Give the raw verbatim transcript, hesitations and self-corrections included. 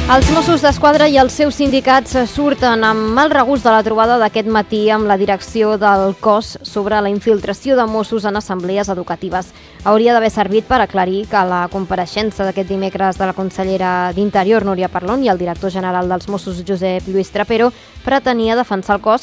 Els Mossos d'Esquadra i els seus sindicats surten amb mal regust de la trobada d'aquest matí amb la direcció del cos sobre la infiltració de Mossos en assemblees educatives. Hauria d'haver servit per aclarir que la compareixença d'aquest dimecres de la consellera d'Interior, Núria Parlon, i el director general dels Mossos, Josep Lluís Trapero, pretenia defensar el cos